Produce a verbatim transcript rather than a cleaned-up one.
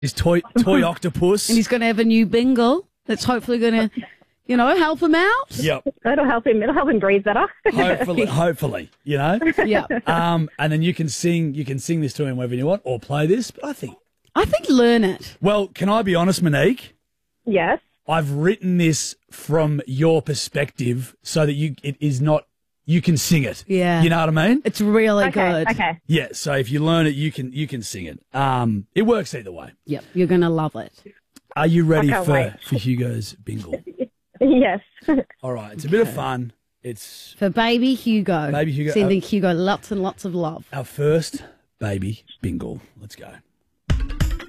His toy toy octopus. And he's going to have a new bingle that's hopefully going to, you know, help him out. Yep. It'll help him. It'll help him breathe better. Hopefully, hopefully, you know. Yeah. Um, and then you can sing. You can sing this to him whenever you want, or play this. But I think, I think learn it. well, can I be honest, Monique? Yes. I've written this from your perspective so that you it is not. You can sing it. Yeah. You know what I mean? It's really Okay. good. Okay. Yeah. So if you learn it, you can you can sing it. Um, it works either way. Yep, you're going to love it. Are you ready I can't for wait. for Hugo's bingle? Yes. All right. It's a bit of fun. It's For baby Hugo. Baby Hugo, Sending uh, Hugo lots and lots of love. our first baby bingle. Let's go.